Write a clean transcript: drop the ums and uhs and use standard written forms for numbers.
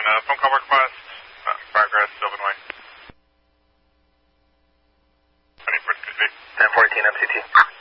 phone call request, progress, Sylvan Way. 24 MCT.